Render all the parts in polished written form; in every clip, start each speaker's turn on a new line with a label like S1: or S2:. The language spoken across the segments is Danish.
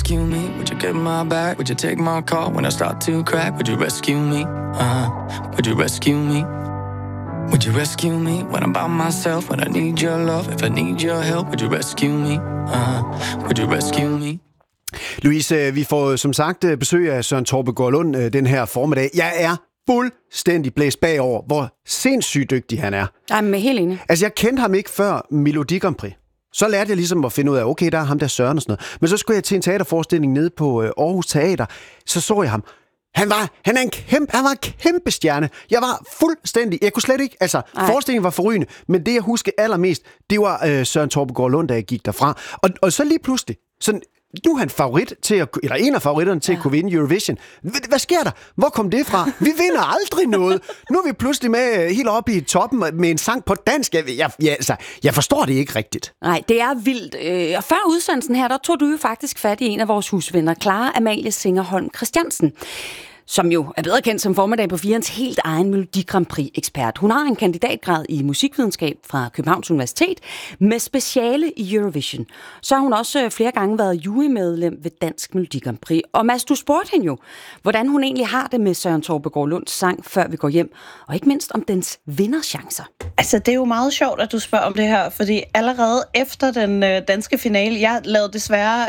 S1: rescue me? Would you get my back? Would you take my call when I start to crack? Would you rescue me? Would you rescue me? Would you rescue me when I'm by myself? When I need your love, if I need your help, would you rescue me? Would you rescue me?
S2: Louise, vi får som sagt besøg af Søren Torpegaard Lund den her formiddag. Jeg er fuldstændig blæst bagover, hvor sindssygt dygtig han er.
S3: Jeg er helt enig.
S2: Altså, jeg kendte ham ikke før Melodi Grand Prix. Så lærte jeg ligesom at finde ud af, okay, der er ham der Søren og sådan noget. Men så skulle jeg til en teaterforestilling nede på Aarhus Teater. Så jeg ham. Han var en kæmpe stjerne. Jeg var fuldstændig... Jeg kunne slet ikke... Altså, forestillingen var forrygende, men det, jeg husker allermest, det var Søren Torpegaard Lund, da jeg gik derfra. Og så lige pludselig... Sådan, nu er han favorit til eller en af favoritterne til at kunne vinde Eurovision. Hvad sker der? Hvor kom det fra? Vi vinder aldrig noget. Nu er vi pludselig med helt oppe i toppen med en sang på dansk. Jeg forstår det ikke rigtigt.
S3: Nej, det er vildt. Og før udsendelsen her, der tog du jo faktisk fat i en af vores husvenner, Clara Amalie Singerholm Christiansen, som jo er bedre kendt som formiddag på 4'ens helt egen Melodi Grand Prix-ekspert. Hun har en kandidatgrad i musikvidenskab fra Københavns Universitet med speciale i Eurovision. Så har hun også flere gange været jurymedlem ved Dansk Melodi Grand Prix. Og Mads, du spurgte hende jo, hvordan hun egentlig har det med Søren Torpegaard Lunds sang Før vi går hjem, og ikke mindst om dens vinderchancer.
S4: Altså, det er jo meget sjovt, at du spørger om det her, fordi allerede efter den danske finale, jeg lavede desværre,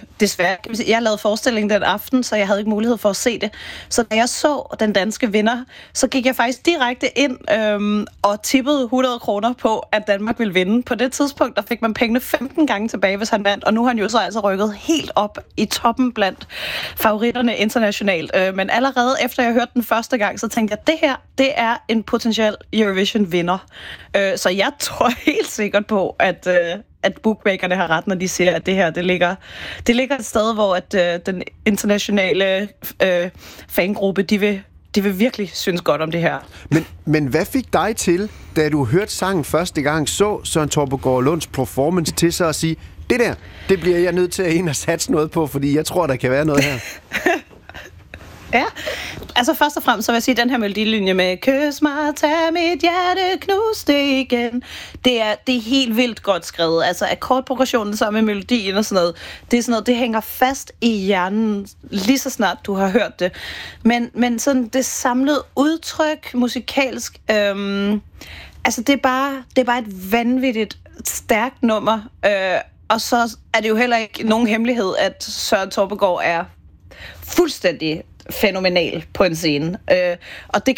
S4: jeg lavede forestillingen den aften, så jeg havde ikke mulighed for at se det. Så da jeg så den danske vinder, så gik jeg faktisk direkte ind og tippede 100 kroner på, at Danmark ville vinde. På det tidspunkt, der fik man pengene 15 gange tilbage, hvis han vandt, og nu har han jo så altså rykket helt op i toppen blandt favoritterne internationalt. Men allerede efter jeg hørte den første gang, så tænkte jeg, at det her, det er en potentiel Eurovision-vinder. Så jeg tror helt sikkert på, at bookmakerne har ret, når de siger, at det her, det ligger et sted, hvor at, den internationale fangruppe, de vil virkelig synes godt om det her.
S2: Men hvad fik dig til, da du hørte sangen første gang, så Søren Torpegaard Lunds performance til så at sige, det bliver jeg nødt til at ind og satse noget på, fordi jeg tror, der kan være noget her?
S4: Ja, altså først og fremmest så vil jeg sige, den her melodilinje med kys mig, tag mit hjerte, knus det igen. Det er helt vildt godt skrevet. Altså akkordprogressionen sammen med melodien og sådan noget, det hænger fast i hjernen lige så snart du har hørt det. Men sådan det samlede udtryk musikalsk, altså det er bare et vanvittigt stærkt nummer. Og så er det jo heller ikke nogen hemmelighed, at Søren Torpegaard er fuldstændig fænomenal på en scene. Og det